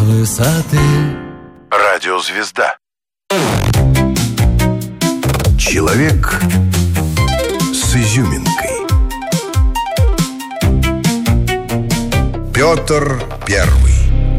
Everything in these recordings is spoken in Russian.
высоты. Радиозвезда. Человек с изюминкой. Петр Первый.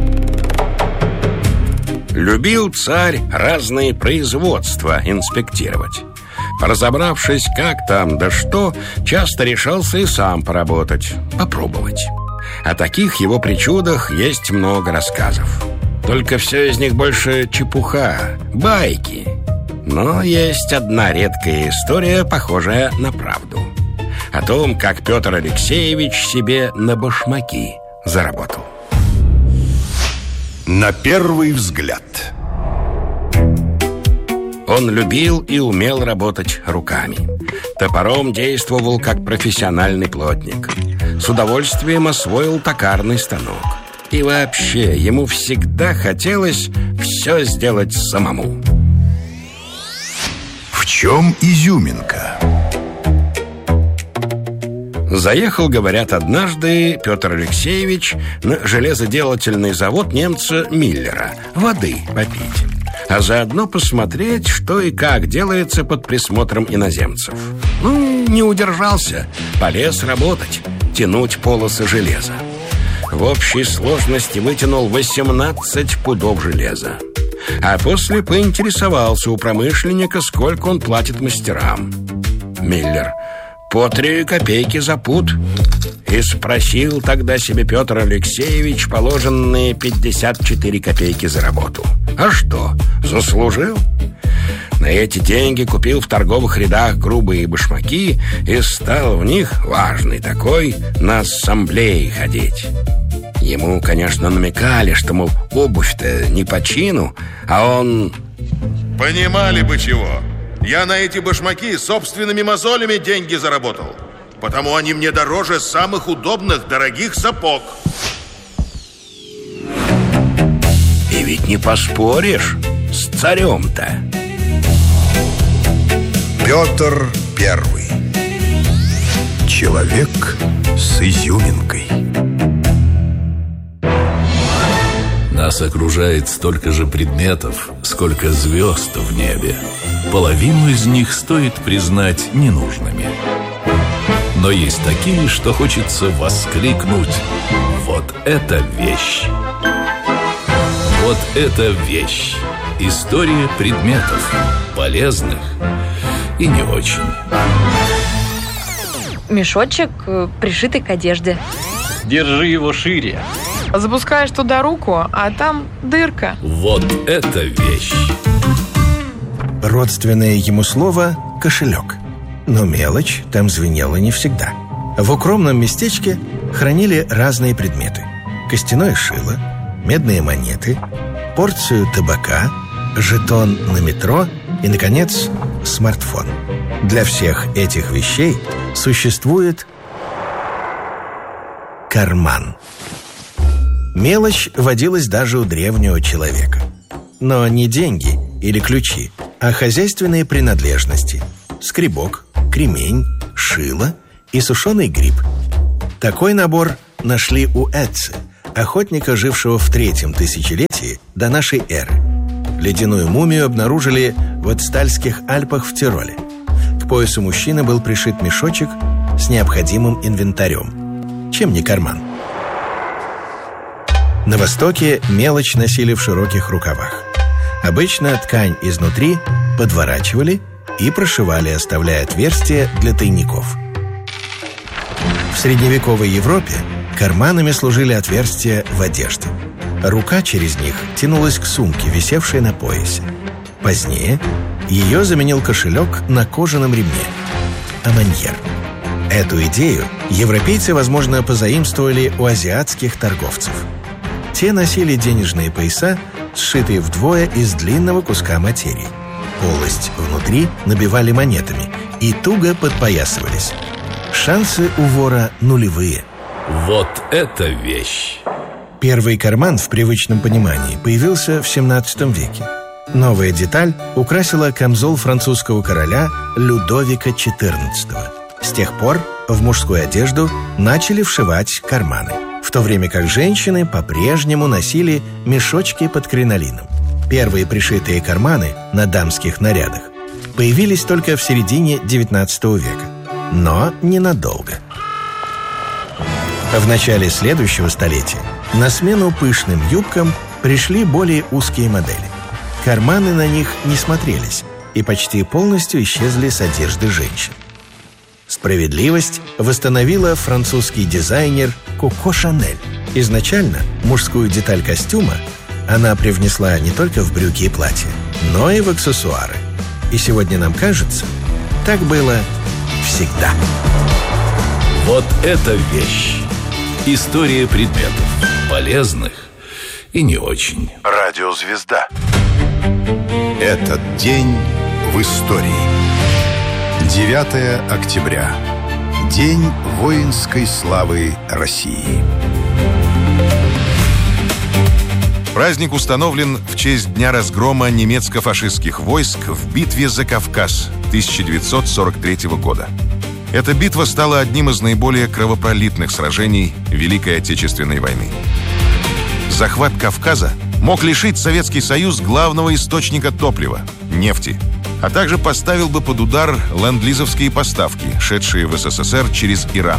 Любил царь разные производства инспектировать. Разобравшись, как там да что, часто решался и сам поработать, попробовать. О таких его причудах есть много рассказов. Только все из них больше чепуха, байки. Но есть одна редкая история, похожая на правду. О том, как Петр Алексеевич себе на башмаки заработал. На первый взгляд. Он любил и умел работать руками. Топором действовал как профессиональный плотник. С удовольствием освоил токарный станок. И вообще, ему всегда хотелось все сделать самому. В чем изюминка? Заехал, говорят, однажды Петр Алексеевич на железоделательный завод немца Миллера воды попить, а заодно посмотреть, что и как делается под присмотром иноземцев. Не удержался, полез работать, тянуть полосы железа. В общей сложности вытянул 18 пудов железа. А после поинтересовался у промышленника, сколько он платит мастерам. Миллер: по 3 копейки за пуд. И спросил тогда себе Петр Алексеевич положенные 54 копейки за работу. А что, заслужил? На эти деньги купил в торговых рядах грубые башмаки и стал в них, важный такой, на ассамблеи ходить. Ему, конечно, намекали, что, мол, обувь-то не по чину, а он... Понимали бы чего. Я на эти башмаки собственными мозолями деньги заработал. Потому они мне дороже самых удобных, дорогих сапог. И ведь не поспоришь с царем-то. Петр Первый. Человек с изюминкой. Нас окружает столько же предметов, сколько звезд в небе. Половину из них стоит признать ненужными. Но есть такие, что хочется воскликнуть: вот это вещь! Вот это вещь! История предметов, полезных и не очень. Мешочек, пришитый к одежде. Держи его шире. Запускаешь туда руку, а там дырка. Вот это вещь! Родственное ему слово «кошелек». Но мелочь там звенела не всегда. В укромном местечке хранили разные предметы: костяное шило, медные монеты, порцию табака, жетон на метро и, наконец, смартфон. Для всех этих вещей существует карман. Мелочь водилась даже у древнего человека. Но не деньги или ключи, а хозяйственные принадлежности: скребок, кремень, шило и сушеный гриб. Такой набор нашли у Эцци, охотника, жившего в 3-м тысячелетии до нашей эры. Ледяную мумию обнаружили в Эцтальских Альпах в Тироле. К поясу мужчины был пришит мешочек с необходимым инвентарем. Чем не карман? На Востоке мелочь носили в широких рукавах. Обычно ткань изнутри подворачивали и прошивали, оставляя отверстия для тайников. В средневековой Европе карманами служили отверстия в одежде. Рука через них тянулась к сумке, висевшей на поясе. Позднее ее заменил кошелек на кожаном ремне – аманьер. Эту идею европейцы, возможно, позаимствовали у азиатских торговцев. Те носили денежные пояса, сшитые вдвое из длинного куска материи. Полость внутри набивали монетами и туго подпоясывались. Шансы у вора нулевые. Вот это вещь! Первый карман в привычном понимании появился в 17 веке. Новая деталь украсила камзол французского короля Людовика XIV. С тех пор в мужскую одежду начали вшивать карманы. в то время как женщины по-прежнему носили мешочки под кринолином. Первые пришитые карманы на дамских нарядах появились только в середине XIX века, но ненадолго. В начале следующего столетия на смену пышным юбкам пришли более узкие модели. Карманы на них не смотрелись, и почти полностью исчезли с одежды женщин. Справедливость восстановила французский дизайнер Коко Шанель. Изначально мужскую деталь костюма она привнесла не только в брюки и платья, но и в аксессуары. И сегодня нам кажется, так было всегда. Вот это вещь. История предметов. Полезных и не очень. Радиозвезда. Этот день в истории. 9 октября. День воинской славы России. Праздник установлен в честь дня разгрома немецко-фашистских войск в битве за Кавказ 1943 года. Эта битва стала одним из наиболее кровопролитных сражений Великой Отечественной войны. Захват Кавказа мог лишить Советский Союз главного источника топлива – нефти, а также поставил бы под удар ленд-лизовские поставки, шедшие в СССР через Иран.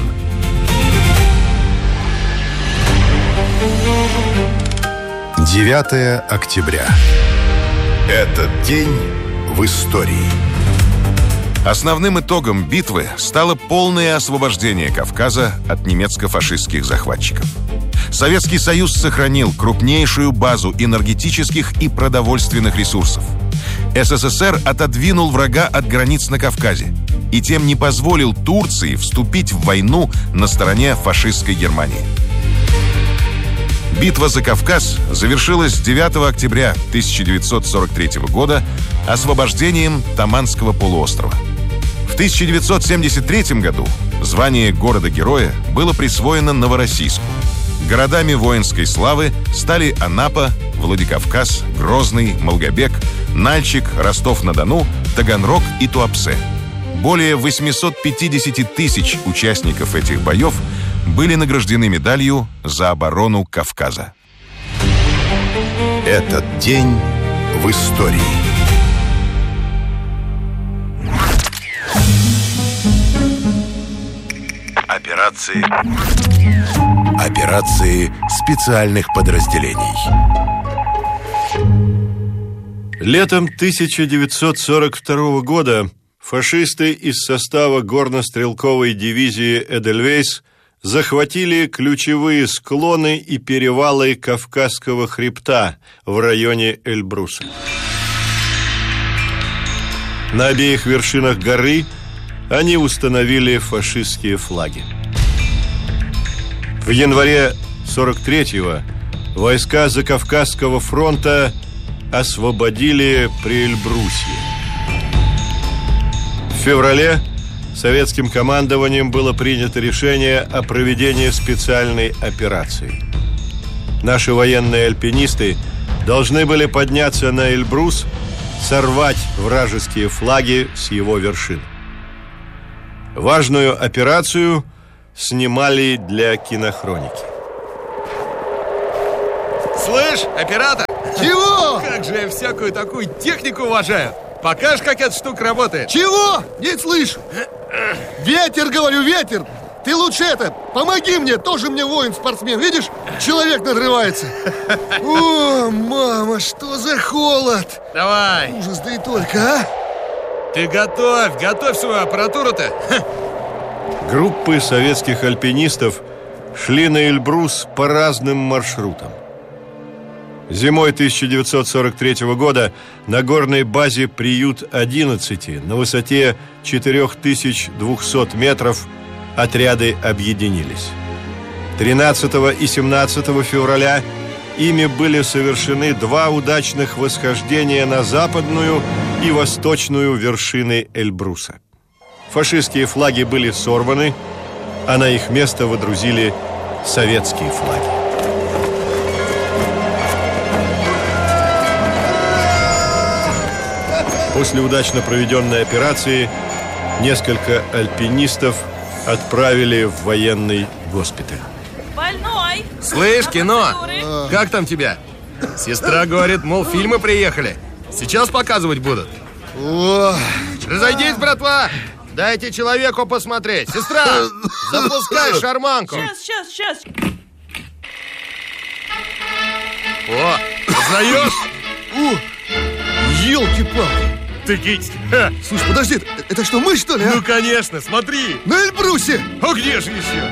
– 9 октября. Этот день в истории. Основным итогом битвы стало полное освобождение Кавказа от немецко-фашистских захватчиков. Советский Союз сохранил крупнейшую базу энергетических и продовольственных ресурсов. СССР отодвинул врага от границ на Кавказе и тем не позволил Турции вступить в войну на стороне фашистской Германии. Битва за Кавказ завершилась 9 октября 1943 года освобождением Таманского полуострова. В 1973 году звание города-героя было присвоено Новороссийску. Городами воинской славы стали Анапа, Владикавказ, Грозный, Малгобек, Нальчик, Ростов-на-Дону, Таганрог и Туапсе. Более 850 тысяч участников этих боев были награждены медалью за оборону Кавказа. Этот день в истории. Операции специальных подразделений. Летом 1942 года фашисты из состава горно-стрелковой дивизии «Эдельвейс» захватили ключевые склоны и перевалы Кавказского хребта в районе Эльбруса. На обеих вершинах горы они установили фашистские флаги. В январе 43-го войска Закавказского фронта освободили Приэльбрусье. В феврале советским командованием было принято решение о проведении специальной операции. Наши военные альпинисты должны были подняться на Эльбрус, сорвать вражеские флаги с его вершин. Важную операцию снимали для кинохроники. Слышь, оператор! Чего? Как же я всякую такую технику уважаю! Покажешь, как эта штука работает? Чего? Не слышу. Ветер, говорю, ветер. Ты лучше помоги мне, тоже мне воин-спортсмен. Видишь, человек надрывается. О, мама, что за холод. Давай. Ужас, да и только, а? Ты готовь свою аппаратуру-то. Группы советских альпинистов шли на Эльбрус по разным маршрутам. Зимой 1943 года на горной базе «Приют-11» на высоте 4200 метров отряды объединились. 13 и 17 февраля ими были совершены 2 удачных восхождения на западную и восточную вершины Эльбруса. Фашистские флаги были сорваны, а на их место водрузили советские флаги. После удачно проведенной операции несколько альпинистов отправили в военный госпиталь. Больной! Слышь, кино, как там тебя? Сестра говорит, мол, фильмы приехали. Сейчас показывать будут. Разойдись, братва! Дайте человеку посмотреть. Сестра, запускай шарманку. Сейчас. О, узнаешь? Елки-палки! Ты кить. Слушай, подожди, это что, мы, что ли, а? Ну, конечно, смотри. На Эльбрусе! А где же еще?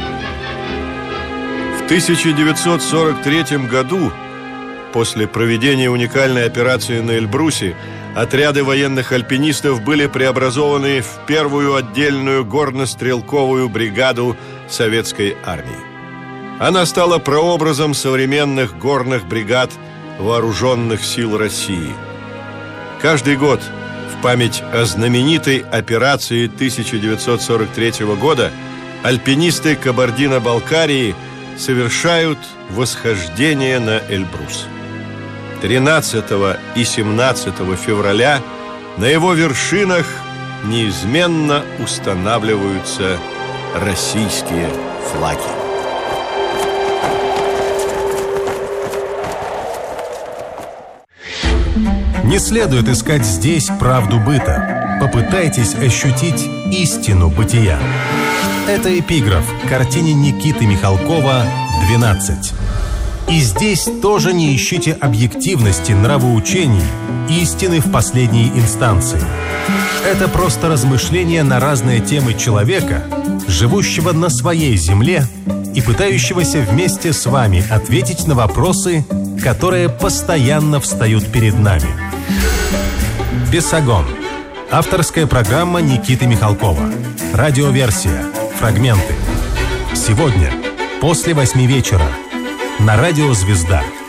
В 1943 году, после проведения уникальной операции на Эльбрусе, отряды военных альпинистов были преобразованы в первую отдельную горно-стрелковую бригаду советской армии. Она стала прообразом современных горных бригад вооруженных сил России. Каждый год в память о знаменитой операции 1943 года альпинисты Кабардино-Балкарии совершают восхождение на Эльбрус. 13 и 17 февраля на его вершинах неизменно устанавливаются российские флаги. Не следует искать здесь правду быта. Попытайтесь ощутить истину бытия. Это эпиграф к картине Никиты Михалкова «12». И здесь тоже не ищите объективности, нравоучений, истины в последней инстанции. Это просто размышления на разные темы человека, живущего на своей земле и пытающегося вместе с вами ответить на вопросы, которые постоянно встают перед нами. «Бесогон» – авторская программа Никиты Михалкова. Радиоверсия. Фрагменты. Сегодня, после 8 вечера. На радио «Звезда».